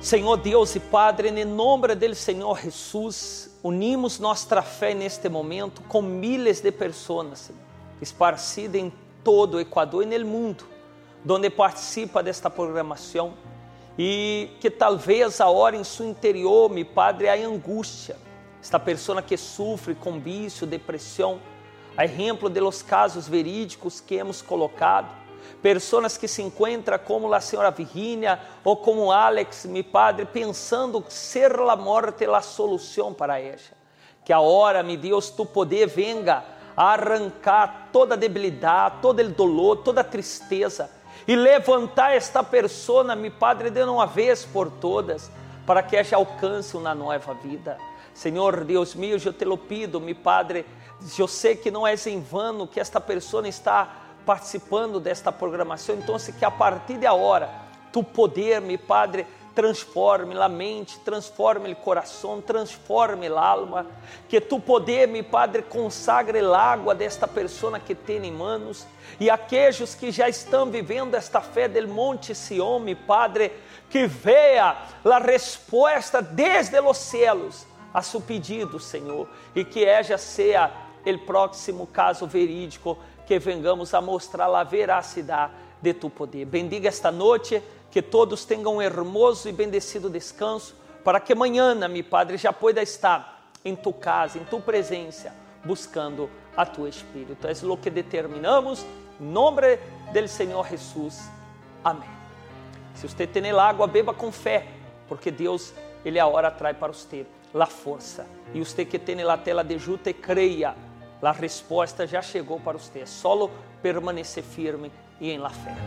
Senhor Deus e Padre, em nome do Senhor Jesus, unimos nossa fé neste momento com miles de pessoas esparcidas em todo o Equador e no mundo, onde participa desta programação, e que talvez agora em seu interior, meu Padre, há angústia. Esta pessoa que sofre com vício, depressão, a exemplo de los casos verídicos que hemos colocado, pessoas que se encontram como a senhora Virginia ou como Alex, meu Padre, pensando ser a morte a solução para ela. Que agora, meu Deus, tu poder venga a arrancar toda a debilidade, todo o dolor, toda a tristeza e levantar esta pessoa, meu Padre, de uma vez por todas, para que ela alcance uma nova vida. Senhor Deus meu, eu te lo pido, meu Padre, eu sei que não é em vano que esta pessoa está participando desta programação, então que a partir de agora, tu poder, meu Padre, transforme a mente, transforme o coração, transforme a alma, que tu poder, meu Padre, consagre a água desta pessoa que tem em manos, e aqueles que já estão vivendo esta fé del Monte Sião, meu Padre, que veja a resposta desde os céus a seu pedido, Senhor, e que ella seja o próximo caso verídico que vengamos a mostrar a veracidade de tu poder. Bendiga esta noite, que todos tenham um hermoso e bendecido descanso, para que amanhã, meu Padre, já pueda estar em tu casa, em tu presença, buscando a tu Espírito. É o que determinamos, em nome do Senhor Jesus. Amém. Se você tem água, beba com fé, porque Deus, Ele agora traz para você a força. E você que tem a tela de jute, creia, a resposta já chegou para você. É só permanecer firme e em la fé.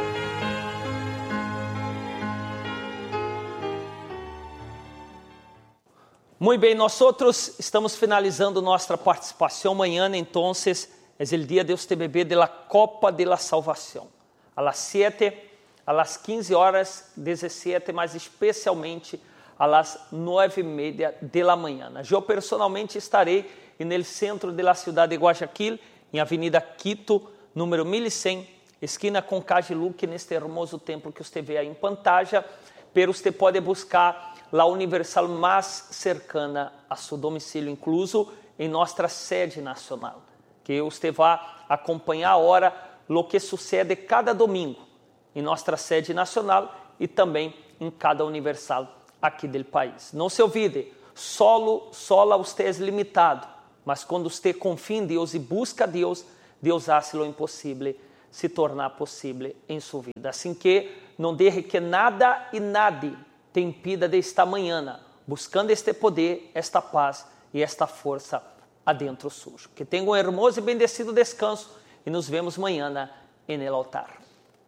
Muito bem, nós estamos finalizando nossa participação. Amanhã, então, é o dia de você beber da Copa de la Salvação. A las 7, a las 15 horas, 17, mas especialmente a las 9:30 da manhã. Eu personalmente estarei no centro da cidade de Guayaquil, em Avenida Quito, número 1100, esquina com Calle Luque, neste hermoso templo que você vê aí em pantalla, pero você pode buscar a Universal mais cercana a seu domicílio, incluso em nossa sede nacional, que você vai acompanhar agora o que sucede cada domingo em nossa sede nacional e também em cada Universal aqui do país. Não se olvide, solo você é limitado, mas quando você confia em Deus e busca a Deus, Deus hace o impossível se tornar possível em sua vida. Assim que não deixe que nada e nadie te impida de estar amanhã buscando este poder, esta paz e esta força adentro sujo. Que tenha um hermoso e bendecido descanso e nos vemos amanhã en el altar.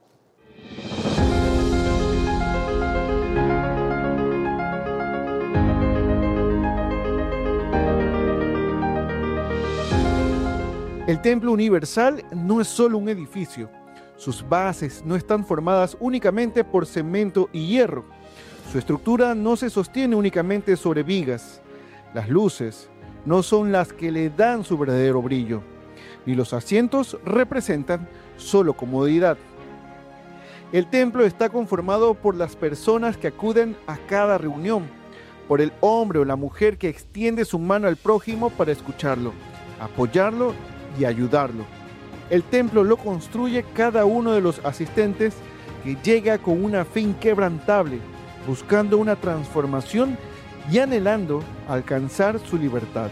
El Templo Universal no es solo un edificio. Sus bases no están formadas únicamente por cemento y hierro. Su estructura no se sostiene únicamente sobre vigas. Las luces no son las que le dan su verdadero brillo, ni los asientos representan solo comodidad. El templo está conformado por las personas que acuden a cada reunión, por el hombre o la mujer que extiende su mano al prójimo para escucharlo, apoyarlo y ayudarlo. El templo lo construye cada uno de los asistentes, que llega con una fe inquebrantable, buscando una transformación y anhelando alcanzar su libertad.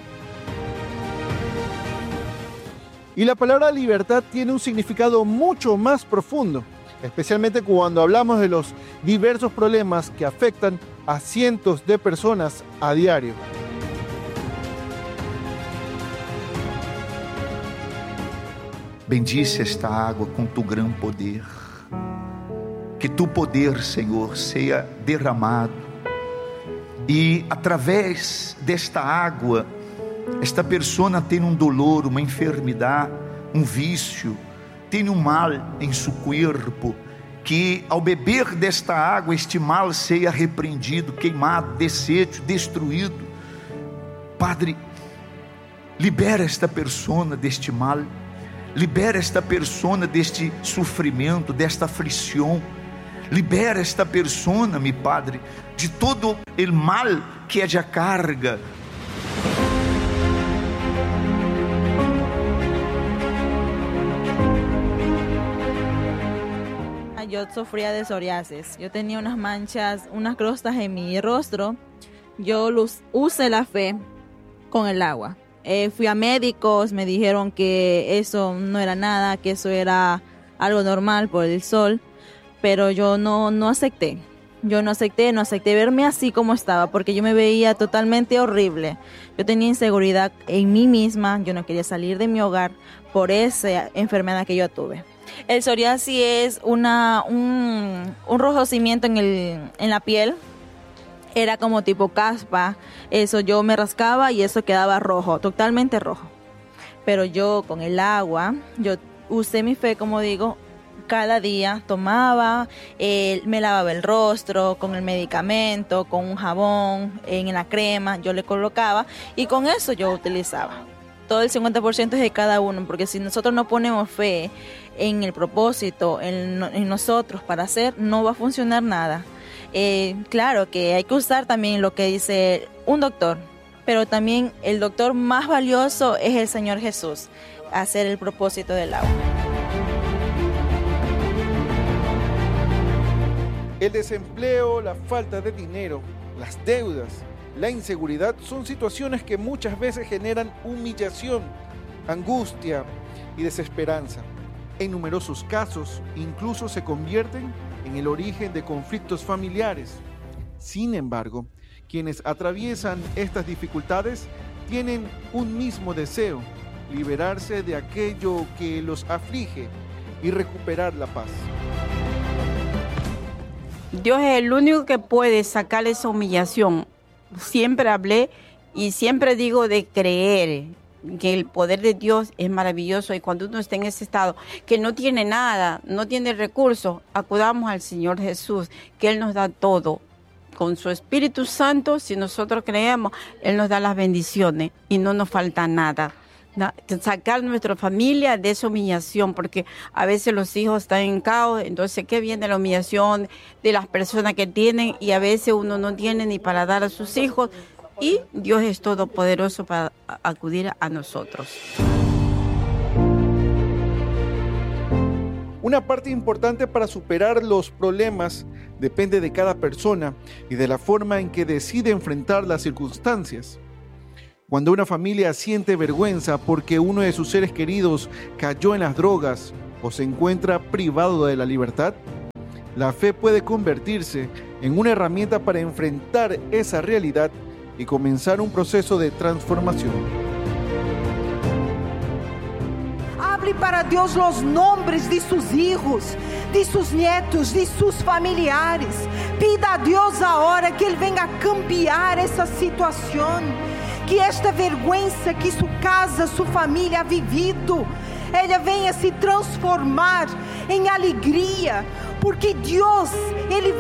Y la palabra libertad tiene un significado mucho más profundo, especialmente cuando hablamos de los diversos problemas que afectan a cientos de personas a diario. Bendice esta água com tu gran poder. Que tu poder, Senhor, seja derramado. E através desta água, esta pessoa tem um dolor, uma enfermidade, um vício, tem um mal em seu corpo. Que ao beber desta água, este mal seja repreendido, queimado, deshecho, destruído. Padre, libera esta pessoa deste mal. Libera esta pessoa deste sofrimento, desta aflição. Libera esta persona, mi Padre, de todo el mal que ella carga. Yo sufría de psoriasis. Yo tenía unas manchas, unas crostas en mi rostro. Yo usé la fe con el agua. Fui a médicos, me dijeron que eso no era nada, que eso era algo normal por el sol, pero yo no acepté. Yo no acepté verme así como estaba, porque yo me veía totalmente horrible. Yo tenía inseguridad en mí misma, yo no quería salir de mi hogar por esa enfermedad que yo tuve. El psoriasis es un rojocimiento en la piel. Era como tipo caspa. Eso yo me rascaba y eso quedaba rojo, totalmente rojo. Pero yo con el agua, yo usé mi fe, como digo, cada día tomaba, me lavaba el rostro con el medicamento, con un jabón, en la crema, yo le colocaba y con eso yo utilizaba. Todo el 50% es de cada uno, porque si nosotros no ponemos fe en el propósito, en nosotros para hacer, no va a funcionar nada. Claro que hay que usar también lo que dice un doctor, pero también el doctor más valioso es el Señor Jesús, hacer el propósito del agua. El desempleo, la falta de dinero, las deudas, la inseguridad son situaciones que muchas veces generan humillación, angustia y desesperanza. En numerosos casos, incluso se convierten en el origen de conflictos familiares. Sin embargo, quienes atraviesan estas dificultades tienen un mismo deseo: liberarse de aquello que los aflige y recuperar la paz. Dios es el único que puede sacar esa humillación. Siempre hablé y siempre digo de creer que el poder de Dios es maravilloso, y cuando uno está en ese estado que no tiene nada, no tiene recursos, acudamos al Señor Jesús, que Él nos da todo. Con su Espíritu Santo, si nosotros creemos, Él nos da las bendiciones y no nos falta nada. Sacar nuestra familia de esa humillación, porque a veces los hijos están en caos, entonces ¿qué viene la humillación de las personas que tienen? Y a veces uno no tiene ni para dar a sus hijos, y Dios es todopoderoso para acudir a nosotros. Una parte importante para superar los problemas depende de cada persona y de la forma en que decide enfrentar las circunstancias. Cuando una familia siente vergüenza porque uno de sus seres queridos cayó en las drogas o se encuentra privado de la libertad, la fe puede convertirse en una herramienta para enfrentar esa realidad y comenzar un proceso de transformación. Hable para Deus os nomes de seus hijos, de seus netos, de seus familiares. Pida a Deus agora que Ele venha cambiar essa situação, que esta vergüenza que sua casa, sua família ha vivido, ela venha se transformar em alegria, porque Deus, Ele